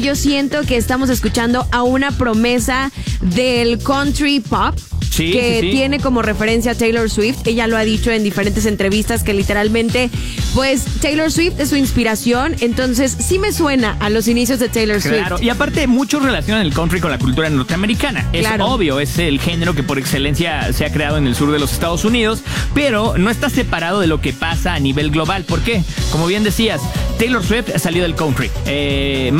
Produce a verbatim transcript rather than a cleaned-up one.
yo siento que estamos escuchando a una promesa del country pop. Sí, que sí, sí. tiene como referencia a Taylor Swift. Ella lo ha dicho en diferentes entrevistas que literalmente, pues, Taylor Swift es su inspiración. Entonces, sí me suena a los inicios de Taylor Swift. Claro, y aparte muchos relacionan el country con la cultura norteamericana. Es Claro. obvio, es el género que por excelencia se ha creado en el sur de los Estados Unidos, pero no está separado de lo que pasa a nivel global. ¿Por qué? Como bien decías, Taylor Swift salió del country. Eh,